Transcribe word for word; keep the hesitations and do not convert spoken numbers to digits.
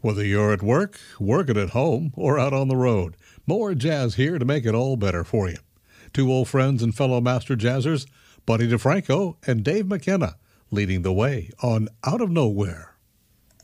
Whether you're at work, working at home, or out on the road, more jazz here to make it all better for you. Two old friends and fellow master jazzers, Buddy DeFranco and Dave McKenna, leading the way on Out of Nowhere.